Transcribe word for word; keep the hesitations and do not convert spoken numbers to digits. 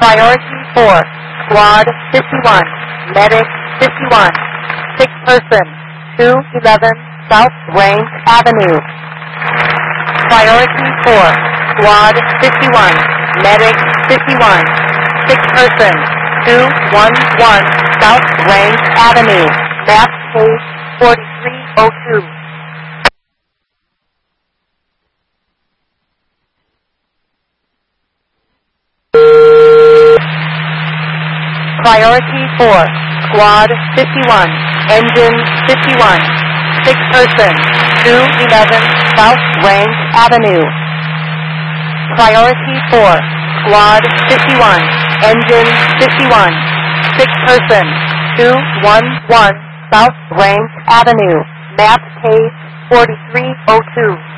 Priority four, Squad fifty-one, Medic fifty-one, six person, two eleven South Range Avenue. Priority four, Squad fifty-one, Medic fifty-one, six person, two eleven South Range Avenue. Map page forty-three oh two. Priority four, Squad fifty-one, Engine fifty-one, six person, two eleven South Range Avenue. Priority four, Squad fifty-one, Engine fifty-one, six person, two eleven South Range Avenue. Map page forty-three oh two.